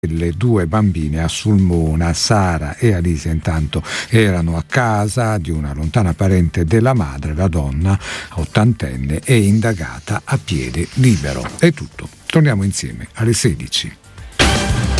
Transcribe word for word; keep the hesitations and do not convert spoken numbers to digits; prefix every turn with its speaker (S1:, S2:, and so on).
S1: le due bambine a Sulmona. Sara e Alisa intanto erano a casa di una lontana parente della madre. La donna, ottantenne, è indagata a piede libero. È tutto. Torniamo insieme alle sedici.